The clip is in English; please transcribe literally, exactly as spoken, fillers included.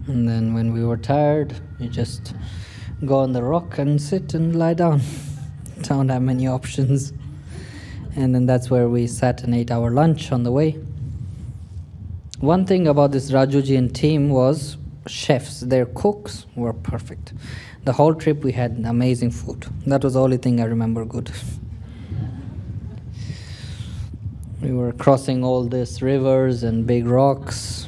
And then when we were tired, you just go on the rock and sit and lie down. Don't have many options. And then that's where we sat and ate our lunch on the way. One thing about this Rajujian team was chefs. Their cooks were perfect. The whole trip we had amazing food. That was the only thing I remember good. We were crossing all these rivers and big rocks.